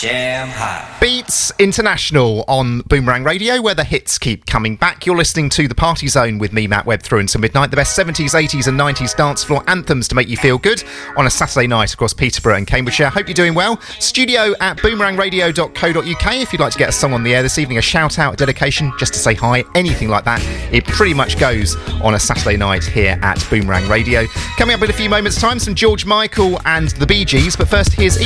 Jam Hot. Beats International on Boomerang Radio, where the hits keep coming back. You're listening to The Party Zone with me, Matt Webb, through until midnight. The best 70s, 80s and 90s dance floor anthems to make you feel good on a Saturday night across Peterborough and Cambridgeshire. Hope you're doing well. Studio at boomerangradio.co.uk if you'd like to get a song on the air this evening, a shout out, a dedication, just to say hi, anything like that. It pretty much goes on a Saturday night here at Boomerang Radio. Coming up in a few moments' time, some George Michael and the Bee Gees, but first here's